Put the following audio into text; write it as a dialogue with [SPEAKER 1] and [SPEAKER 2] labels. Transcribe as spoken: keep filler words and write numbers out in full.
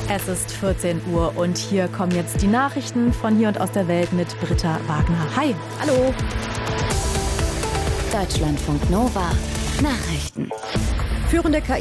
[SPEAKER 1] Es ist vierzehn Uhr und hier kommen jetzt die Nachrichten von hier und aus der Welt mit Britta Wagner. Hi, hallo.
[SPEAKER 2] Deutschlandfunk Nova Nachrichten.
[SPEAKER 1] Führende K